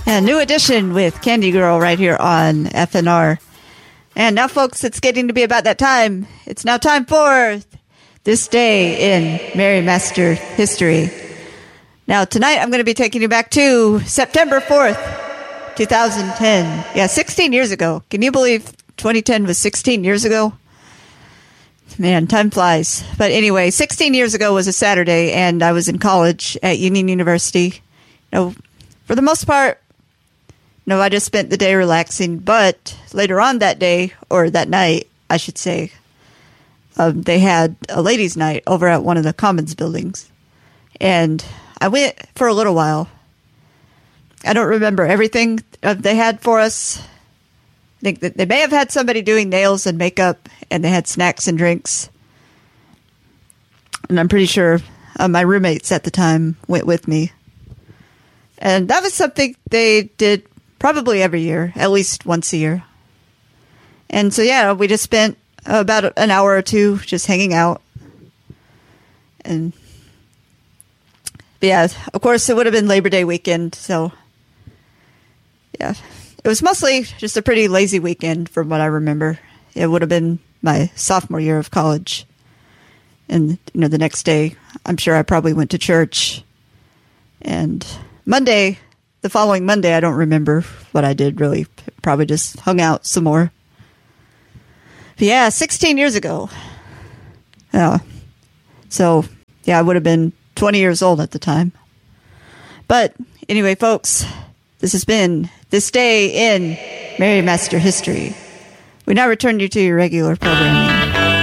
A new edition with Candy Girl right here on FNR. And now, folks, it's getting to be about that time. It's now time for This Day in Mary Master History. Now, tonight I'm going to be taking you back to September 4th, 2010. Yeah, 16 years ago. Can you believe 2010 was 16 years ago? Man, time flies. But anyway, 16 years ago was a Saturday, and I was in college at Union University. For the most part, I just spent the day relaxing. But later on that day, or that night, I should say, they had a ladies' night over at one of the Commons buildings. And I went for a little while. I don't remember everything they had for us. I think that they may have had somebody doing nails and makeup, and they had snacks and drinks. And I'm pretty sure my roommates at the time went with me. And that was something they did probably every year, at least once a year. And so, yeah, we just spent about an hour or two just hanging out. And, yeah, of course, it would have been Labor Day weekend. So, yeah, it was mostly just a pretty lazy weekend from what I remember. It would have been my sophomore year of college. And, the next day, I'm sure I probably went to church. And the following Monday, I don't remember what I did, really. Probably just hung out some more. But yeah, 16 years ago. So, yeah, I would have been 20 years old at the time. But anyway, folks, this has been This Day in Mary Master History. We now return you to your regular programming.